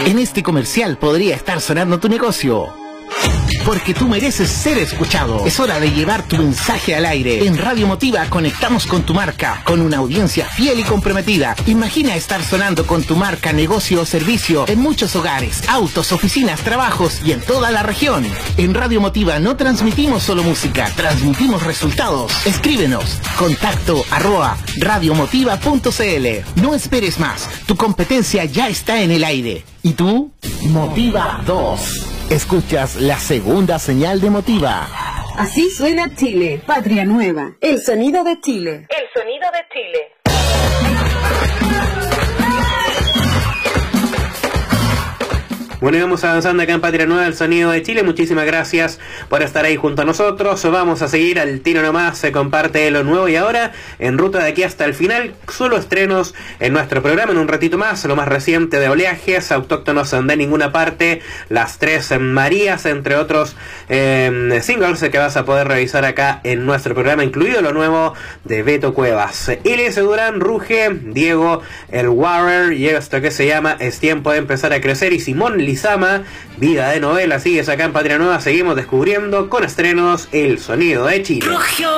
En este comercial podría estar sonando tu negocio. Porque tú mereces ser escuchado. Es hora de llevar tu mensaje al aire. En Radio Motiva conectamos con tu marca, con una audiencia fiel y comprometida. Imagina estar sonando con tu marca, negocio o servicio en muchos hogares, autos, oficinas, trabajos y en toda la región. En Radio Motiva no transmitimos solo música, transmitimos resultados. Escríbenos, contacto@radiomotiva.cl. No esperes más, tu competencia ya está en el aire. ¿Y tú? Motiva 2. Escuchas la segunda señal de Motiva. Así suena Chile, patria nueva. El sonido de Chile. El sonido de Chile. Bueno, y vamos avanzando acá en Patria Nueva, el sonido de Chile. Muchísimas gracias por estar ahí junto a nosotros. Vamos a seguir al tiro nomás, se comparte lo nuevo y ahora en ruta de aquí hasta el final. Solo estrenos en nuestro programa en un ratito más. Lo más reciente de Oleajes, autóctonos de ninguna parte, Las Tres Marías, entre otros singles que vas a poder revisar acá en nuestro programa, incluido lo nuevo de Beto Cuevas. Ilis Durán, Ruge, Diego, El Warrior y esto que se llama Es Tiempo de Empezar a Crecer, y Simón Lizama, Vida de Novela. Sigues acá en Patria Nueva, seguimos descubriendo con estrenos el sonido de Chile.